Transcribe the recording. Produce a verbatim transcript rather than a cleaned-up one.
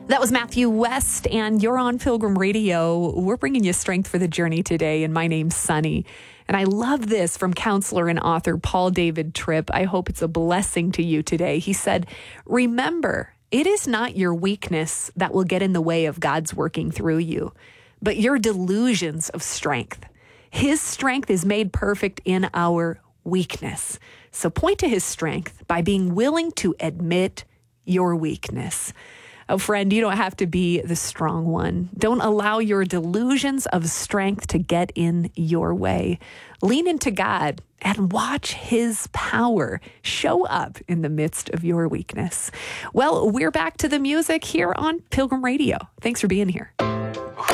That was Matthew West, and you're on Pilgrim Radio. We're bringing you strength for the journey today, and my name's Sunny. And I love this from counselor and author Paul David Tripp. I hope it's a blessing to you today. He said, remember, it is not your weakness that will get in the way of God's working through you, but your delusions of strength. His strength is made perfect in our weakness. So point to his strength by being willing to admit your weakness. Oh, friend, you don't have to be the strong one. Don't allow your delusions of strength to get in your way. Lean into God and watch his power show up in the midst of your weakness. Well, we're back to the music here on Pilgrim Radio. Thanks for being here.